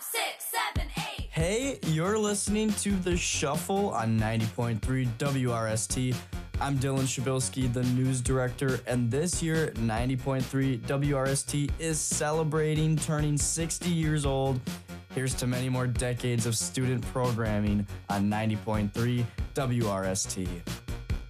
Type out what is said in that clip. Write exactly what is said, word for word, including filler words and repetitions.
six, seven, eight. Hey, you're listening to The Shuffle on ninety point three W R S T. I'm Dylan Shabilsky, the news director, and this year, ninety point three W R S T is celebrating turning sixty years old. Here's to many more decades of student programming on ninety point three W R S T.